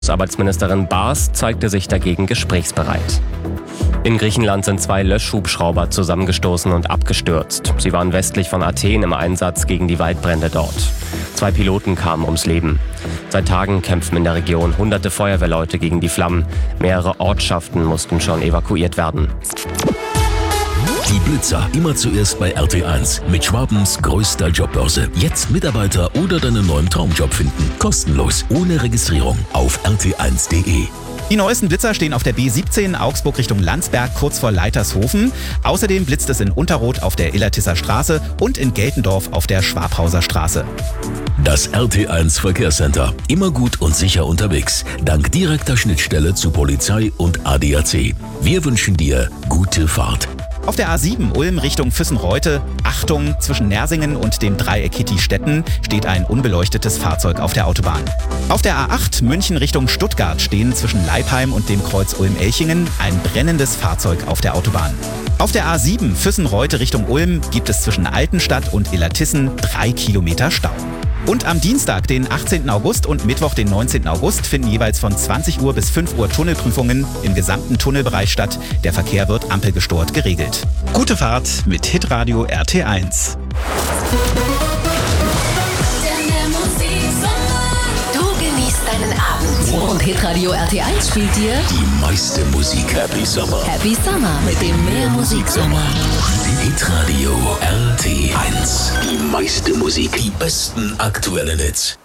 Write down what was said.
Arbeitsministerin Baas zeigte sich dagegen gesprächsbereit. In Griechenland sind 2 Löschhubschrauber zusammengestoßen und abgestürzt. Sie waren westlich von Athen im Einsatz gegen die Waldbrände dort. 2 Piloten kamen ums Leben. Seit Tagen kämpfen in der Region hunderte Feuerwehrleute gegen die Flammen. Mehrere Ortschaften mussten schon evakuiert werden. Die Blitzer immer zuerst bei RT1 mit Schwabens größter Jobbörse. Jetzt Mitarbeiter oder deinen neuen Traumjob finden. Kostenlos, ohne Registrierung auf rt1.de. Die neuesten Blitzer stehen auf der B17 Augsburg Richtung Landsberg kurz vor Leitershofen. Außerdem blitzt es in Unterroth auf der Illertisser Straße und in Geltendorf auf der Schwabhauser Straße. Das RT1 Verkehrscenter. Immer gut und sicher unterwegs. Dank direkter Schnittstelle zu Polizei und ADAC. Wir wünschen dir gute Fahrt. Auf der A7 Ulm Richtung Füssen-Reute, Achtung, zwischen Nersingen und dem Dreieck Hitti-Stetten steht ein unbeleuchtetes Fahrzeug auf der Autobahn. Auf der A8 München Richtung Stuttgart stehen zwischen Leipheim und dem Kreuz Ulm-Elchingen ein brennendes Fahrzeug auf der Autobahn. Auf der A7 Füssen-Reute Richtung Ulm gibt es zwischen Altenstadt und Illertissen 3 Kilometer Stau. Und am Dienstag, den 18. August und Mittwoch, den 19. August, finden jeweils von 20 Uhr bis 5 Uhr Tunnelprüfungen im gesamten Tunnelbereich statt. Der Verkehr wird ampelgesteuert geregelt. Gute Fahrt mit Hitradio RT1. Du genießt deinen Abend. Und Hitradio RT1 spielt dir Die meiste Musik. Happy Summer. Happy Summer mit dem Mehrmusiksommer. Hitradio RT1. Die meiste Musik. Die besten aktuellen Hits.